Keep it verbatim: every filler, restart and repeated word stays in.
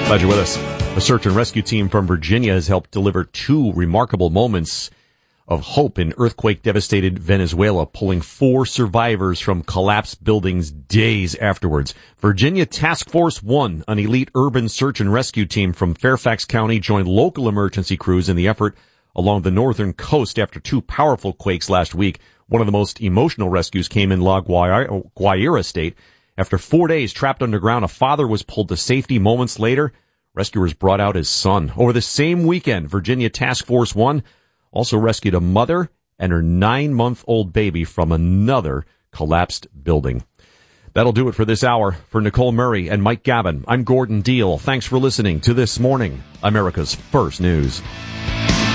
Glad you're with us. A search and rescue team from Virginia has helped deliver two remarkable moments of hope in earthquake-devastated Venezuela, pulling four survivors from collapsed buildings days afterwards. Virginia Task Force One, an elite urban search and rescue team from Fairfax County, joined local emergency crews in the effort along the northern coast after two powerful quakes last week. One of the most emotional rescues came in La Guaira State. After four days trapped underground, a father was pulled to safety. Moments later, rescuers brought out his son. Over the same weekend, Virginia Task Force One also rescued a mother and her nine-month-old baby from another collapsed building. That'll do it for this hour. For Nicole Murray and Mike Gavin, I'm Gordon Deal. Thanks for listening to This Morning, America's First News.